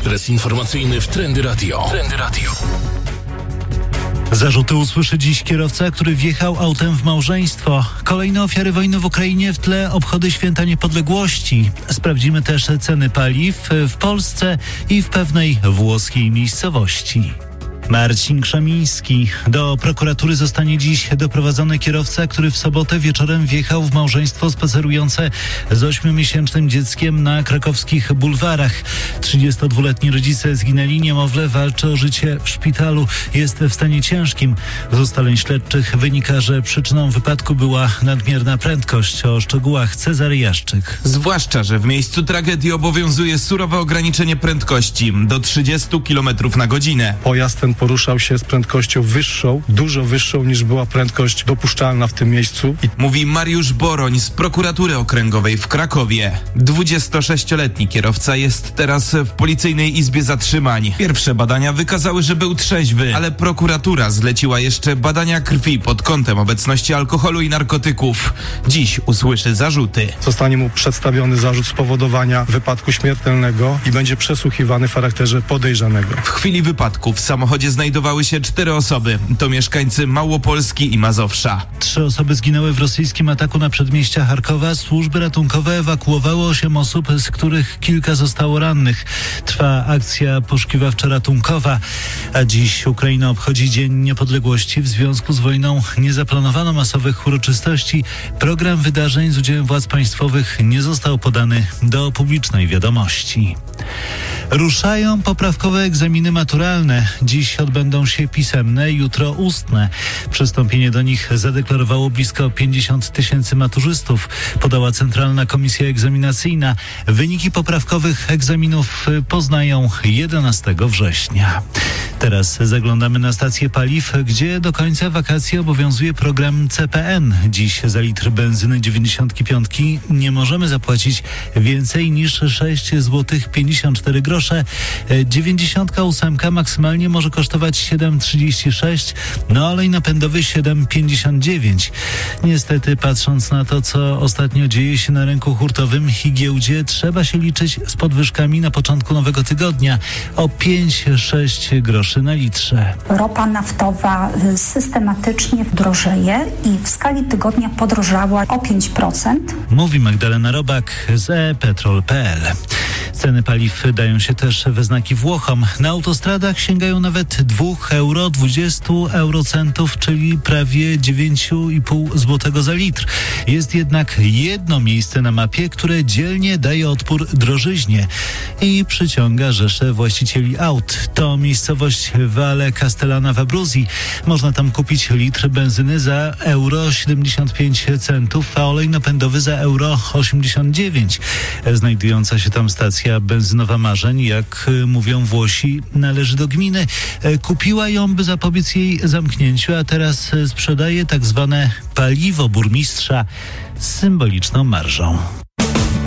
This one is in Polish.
Ekspres informacyjny w Trendy Radio. Zarzuty usłyszy dziś kierowca, który wjechał autem w małżeństwo. Kolejne ofiary wojny w Ukrainie, w tle obchody Święta Niepodległości. Sprawdzimy też ceny paliw w Polsce i w pewnej włoskiej miejscowości. Marcin Krzemiński. Do prokuratury zostanie dziś doprowadzony kierowca, który w sobotę wieczorem wjechał w małżeństwo spacerujące z 8-miesięcznym dzieckiem na krakowskich bulwarach. 32-letni rodzice zginęli, niemowlę walczy o życie w szpitalu. Jest w stanie ciężkim. Z ustaleń śledczych wynika, że przyczyną wypadku była nadmierna prędkość. O szczegółach Cezary Jaszczyk. Zwłaszcza, że w miejscu tragedii obowiązuje surowe ograniczenie prędkości do 30 km na godzinę. Pojazd ten poruszał się z prędkością wyższą, dużo wyższą niż była prędkość dopuszczalna w tym miejscu. Mówi Mariusz Boroń z prokuratury okręgowej w Krakowie. 26-letni kierowca jest teraz w policyjnej izbie zatrzymań. Pierwsze badania wykazały, że był trzeźwy, ale prokuratura zleciła jeszcze badania krwi pod kątem obecności alkoholu i narkotyków. Dziś usłyszy zarzuty. Zostanie mu przedstawiony zarzut spowodowania wypadku śmiertelnego i będzie przesłuchiwany w charakterze podejrzanego. W chwili wypadku w samochodzie znajdowały się 4 osoby. To mieszkańcy Małopolski i Mazowsza. 3 osoby zginęły w rosyjskim ataku na przedmieścia Charkowa. Służby ratunkowe ewakuowały 8 osób, z których kilka zostało rannych. Trwa akcja poszukiwawczo-ratunkowa, a dziś Ukraina obchodzi Dzień Niepodległości. W związku z wojną nie zaplanowano masowych uroczystości. Program wydarzeń z udziałem władz państwowych nie został podany do publicznej wiadomości. Ruszają poprawkowe egzaminy maturalne. Dziś odbędą się pisemne, jutro ustne. Przystąpienie do nich zadeklarowało blisko 50 000 maturzystów, podała Centralna Komisja Egzaminacyjna. Wyniki poprawkowych egzaminów poznają 11 września. Teraz zaglądamy na stację paliw, gdzie do końca wakacji obowiązuje program CPN. Dziś za litr benzyny 95 nie możemy zapłacić więcej niż 6,54 zł. 98 maksymalnie może kosztować 7,36, no olej napędowy 7,59. Niestety, patrząc na to, co ostatnio dzieje się na rynku hurtowym i giełdzie, trzeba się liczyć z podwyżkami na początku nowego tygodnia o 5-6 groszy na litrze. Ropa naftowa systematycznie drożeje i w skali tygodnia podrożała o 5%. Mówi Magdalena Robak z e-petrol.pl. Ceny paliw dają się też we znaki Włochom. Na autostradach sięgają nawet 2,20 eurocentów, czyli prawie 9,5 zł za litr. Jest jednak jedno miejsce na mapie, które dzielnie daje odpór drożyźnie i przyciąga rzeszę właścicieli aut. To miejscowość Valle Castellana w Abruzji. Można tam kupić litr benzyny za €75, a olej napędowy za €89. Znajdująca się tam stacja benzynowa Marzeń, jak mówią Włosi, należy do gminy. Kupiła ją, by zapobiec jej zamknięciu, a teraz sprzedaje tak zwane paliwo burmistrza z symboliczną marżą.